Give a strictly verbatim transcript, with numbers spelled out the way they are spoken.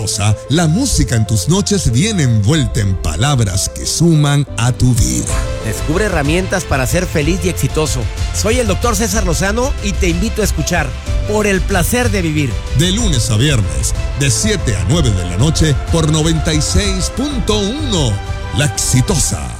Exitosa, la música en tus noches viene envuelta en palabras que suman a tu vida. Descubre herramientas para ser feliz y exitoso. Soy el doctor César Lozano y te invito a escuchar Por el placer de vivir. De lunes a viernes, de siete a nueve de la noche, por noventa y seis punto uno. La Exitosa.